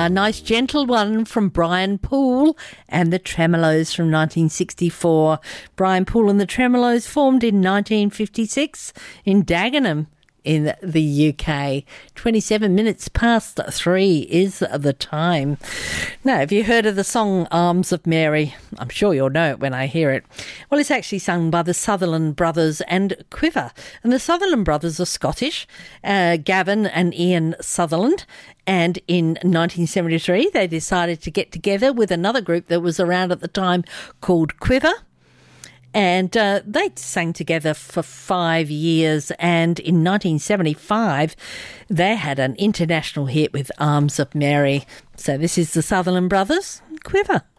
A nice gentle one from Brian Poole and the Tremolos from 1964. Brian Poole and the Tremolos formed in 1956 in Dagenham in the UK. 27 minutes past 3 is the time. Now, have you heard of the song Arms of Mary? I'm sure you'll know it when I hear it. Well, it's actually sung by the Sutherland Brothers and Quiver. And the Sutherland Brothers are Scottish, Gavin and Ian Sutherland. And in 1973, they decided to get together with another group that was around at the time called Quiver. And they sang together for 5 years. And in 1975, they had an international hit with Arms of Mary. So this is the Sutherland Brothers, Quiver.